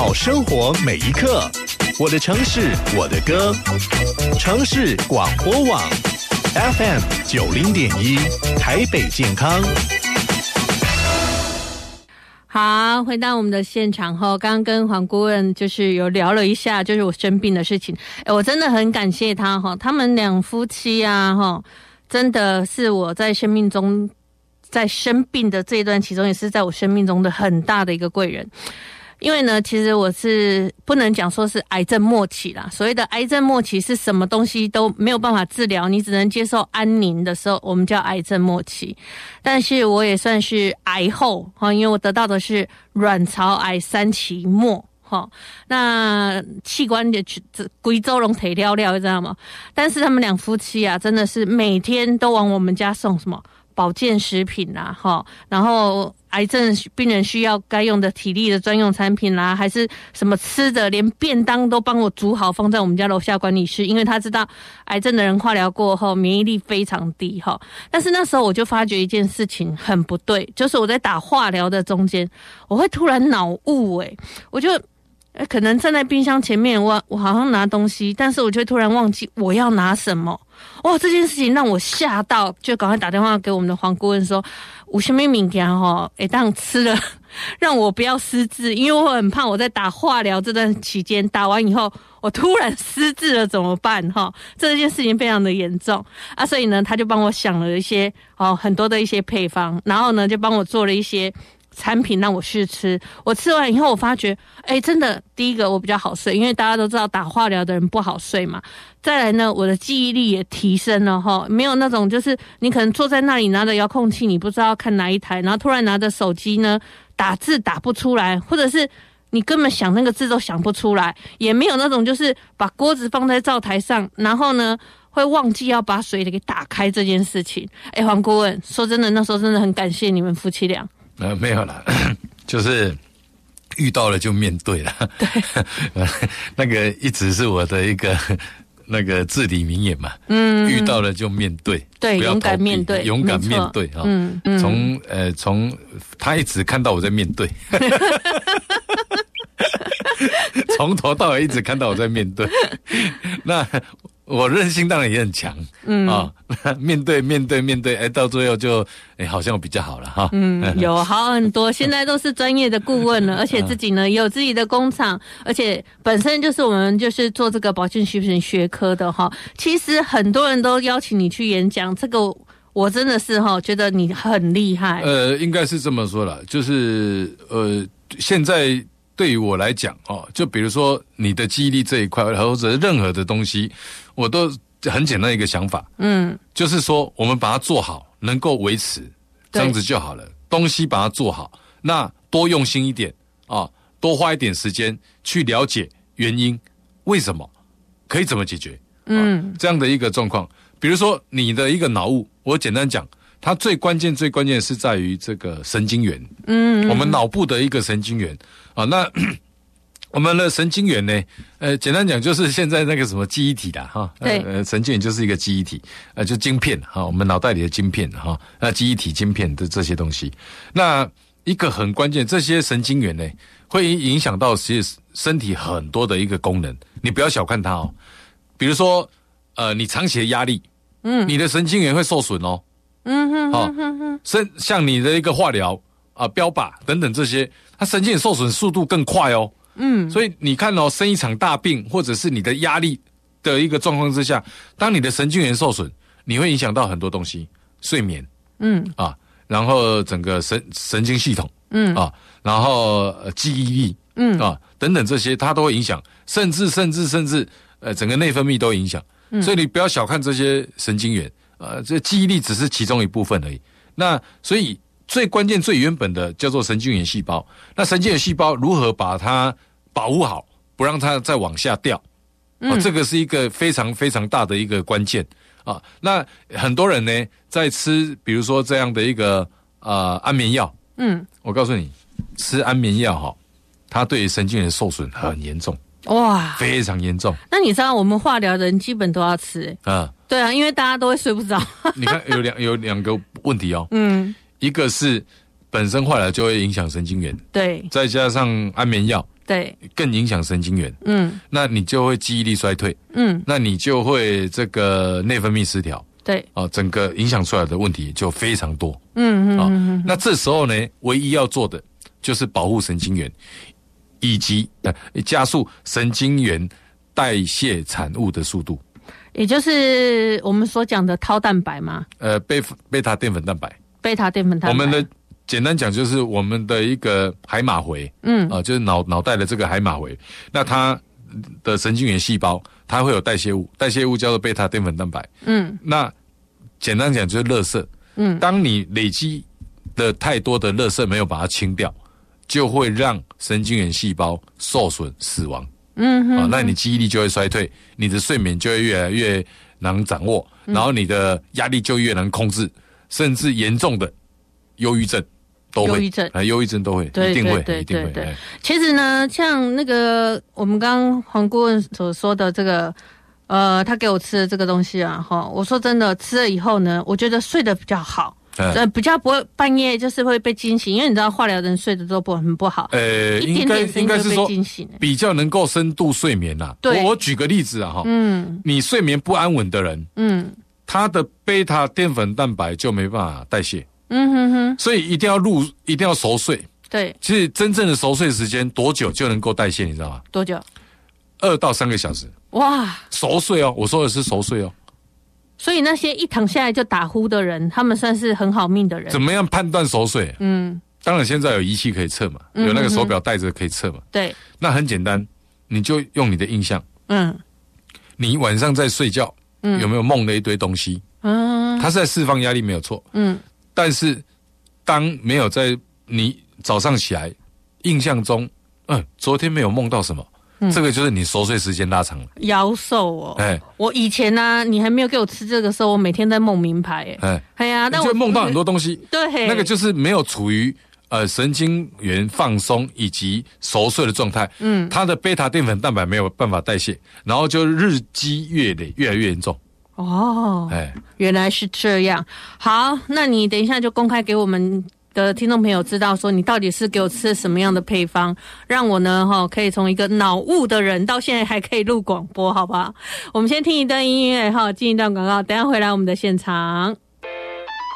好生活每一刻。我的城市，我的歌。城市广播网 FM 90.1，台北健康。 好，回到我们的现场后，刚刚跟黄顾问就是有聊了一下，就是我生病的事情。我真的很感谢他哈，他们两夫妻啊哈，真的是我在生命中，在生病的这一段其中，也是在我生命中的很大的一个贵人。因为呢，其实我是不能讲说是癌症末期啦。所谓的癌症末期是什么东西都没有办法治疗，你只能接受安宁的时候，我们叫癌症末期。但是我也算是癌后，因为我得到的是卵巢癌3期末。那器官的贵州龙腿了了，知道吗？但是他们两夫妻啊，真的是每天都往我们家送什么保健食品啦，然后癌症病人需要该用的体力的专用产品啦，还是什么吃的，连便当都帮我煮好放在我们家楼下管理室，因为他知道癌症的人化疗过后免疫力非常低。但是那时候我就发觉一件事情很不对，就是我在打化疗的中间，我会突然脑雾，我就可能站在冰箱前面，我好像拿东西，但是我就突然忘记我要拿什么。哇，这件事情让我吓到，就赶快打电话给我们的黄顾问说，有什么物件当吃了让我不要失智，因为我很怕我在打化疗这段期间打完以后我突然失智了怎么办。这件事情非常的严重啊，所以呢他就帮我想了一些很多的一些配方，然后呢就帮我做了一些产品让我试吃。我吃完以后我发觉真的，第一个我比较好睡，因为大家都知道打化疗的人不好睡嘛。再来呢，我的记忆力也提升了没有那种就是你可能坐在那里拿着遥控器你不知道看哪一台，然后突然拿着手机呢打字打不出来，或者是你根本想那个字都想不出来，也没有那种就是把锅子放在灶台上然后呢会忘记要把水给打开这件事情。黄顾问，说真的，那时候真的很感谢你们夫妻俩。 没有啦，就是遇到了就面对了。对，那个一直是我的一个那个至理名言嘛。遇到了就面对， 对， 不要勇敢面对， 勇敢面对啊。从他一直看到我在面对，从头到尾一直看到我在面对。那我韧性当然也很强，面对，到最后就好像比较好了哈。 有好很多，现在都是专业的顾问了，而且自己呢也有自己的工厂，而且本身就是我们就是做这个保健食品学科的哈。其实很多人都邀请你去演讲，这个我真的是觉得你很厉害。 应该是这么说了，就是现在对于我来讲就比如说你的记忆力这一块，或者任何的东西，我都很简单一个想法，就是说我们把它做好，能够维持，这样子就好了。东西把它做好，那多用心一点多花一点时间去了解原因，为什么，可以怎么解决，这样的一个状况。比如说你的一个脑雾，我简单讲，它最关键是在于这个神经元，我们脑部的一个神经元那我们的神经元呢，简单讲就是现在那个什么记忆体啦对，神经元就是一个记忆体，就晶片我们脑袋里的晶片那记忆体晶片的这些东西，那一个很关键，这些神经元呢会影响到其实身体很多的一个功能，你不要小看它比如说你长期的压力，你的神经元会受损像你的一个化疗标靶等等这些，它神经元受损速度更快所以你看生一场大病，或者是你的压力的一个状况之下，当你的神经元受损，你会影响到很多东西，睡眠，然后整个神经系统，然后记忆力，等等这些，它都会影响，甚至整个内分泌都影响，所以你不要小看这些神经元，这记忆力只是其中一部分而已。那所以最关键、最原本的叫做神经元细胞。那神经元细胞如何把它保护好，不让它再往下掉？这个是一个非常非常大的一个关键那很多人呢在吃，比如说这样的一个安眠药，我告诉你，吃安眠药它对神经元受损很严重。哇，非常严重。 那你知道我们化疗的人基本都要吃对啊，因为大家都会睡不着。 你看有两个问题一个是本身化疗就会影响神经元， 对， 再加上安眠药对， 更影响神经元，那你就会记忆力衰退，那你就会这个内分泌失调， 对， 整个影响出来的问题就非常多，那这时候呢，唯一要做的就是保护神经元，以及加速神经元代谢产物的速度， 也就是我们所讲的tau蛋白嘛， 贝塔淀粉蛋白， 我们的简单讲就是我们的一个海马回，就是脑袋的这个海马回，那它的神经元细胞它会有代谢物，代谢物叫做贝塔淀粉蛋白，那简单讲就是垃圾，当你累积的太多的垃圾没有把它清掉，就会让神经元细胞受损死亡，那你记忆力就会衰退，你的睡眠就会越来越难掌握，然后你的压力就越难控制，甚至严重的忧郁症都会，忧郁症都会，一定会。 其实呢，像那个我们刚刚黄顾问所说的这个，他给我吃的这个东西啊，我说真的，吃了以后呢，我觉得睡得比较好。比较不会半夜就是会被惊醒，因为你知道化疗人睡得都很不好，一点点声音就被惊醒， 比较能够深度睡眠啦。对，我举个例子啊，你睡眠不安稳的人，他的贝塔淀粉蛋白就没办法代谢，所以一定要熟睡。对，其实真正的熟睡时间多久就能够代谢，你知道吗？ 多久 ？2到3个小时。哇，熟睡哦，我说的是熟睡哦。 所以那些一躺下来就打呼的人，他们算是很好命的人。 怎么样判断熟睡？当然现在有仪器可以测嘛，有那个手表带着可以测嘛。对，那很简单，你就用你的印象。你晚上在睡觉，有没有梦了一堆东西？它是在释放压力没有错。但是当没有在你早上起来印象中，昨天没有梦到什么。这个就是你熟睡时间拉长了， 夭寿哦。我以前呢，你还没有给我吃这个时候，我每天在梦名牌。 但我就梦到很多东西。 对， 那个就是没有处于神经元放松以及熟睡的状态。它的贝塔淀粉蛋白没有办法代谢，然后就日积月累，越来越严重。原来是这样。好，那你等一下就公开给我们的听众朋友知道说你到底是给我吃什么样的配方，让我呢可以从一个脑雾的人到现在还可以录广播，好不好？我们先听一段音乐进一段广告，等一下回来我们的现场。